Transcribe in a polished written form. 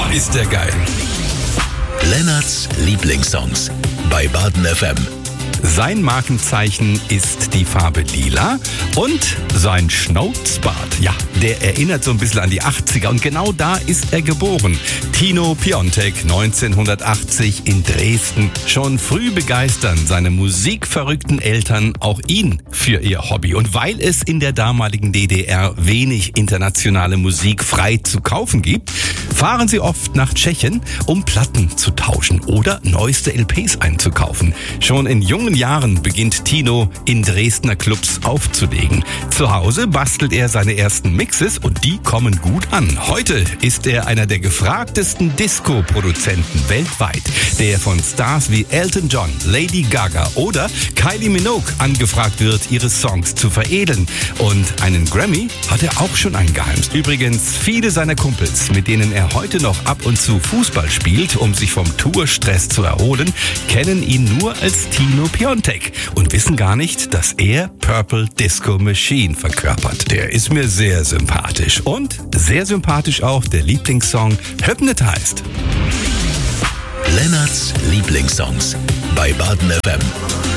ist der geil. Lennarts Lieblingssongs bei Baden FM. Sein Markenzeichen ist die Farbe Lila und sein Schnauzbart. Ja, der erinnert so ein bisschen an die 80er und genau da ist er geboren. Tino Piontek, 1980 in Dresden. Schon früh begeistern seine musikverrückten Eltern auch ihn für ihr Hobby. Und weil es in der damaligen DDR wenig internationale Musik frei zu kaufen gibt, fahren sie oft nach Tschechien, um Platten zu tauschen oder neueste LPs einzukaufen. Schon in jungen Jahren beginnt Tino in Dresdner Clubs aufzulegen. Zu Hause bastelt er seine ersten Mixes und die kommen gut an. Heute ist er einer der gefragtesten Disco-Produzenten weltweit, der von Stars wie Elton John, Lady Gaga oder Kylie Minogue angefragt wird, ihre Songs zu veredeln. Und einen Grammy hat er auch schon eingeheimst. Übrigens, viele seiner Kumpels, mit denen er heute noch ab und zu Fußball spielt, um sich vom Tourstress zu erholen, kennen ihn nur als Tino Piontek und wissen gar nicht, dass er Purple Disco Machine verkörpert. Der ist mir sehr sympathisch und sehr sympathisch auch der Lieblingssong Hypnotized. Lennarts Lieblingssongs bei Baden FM.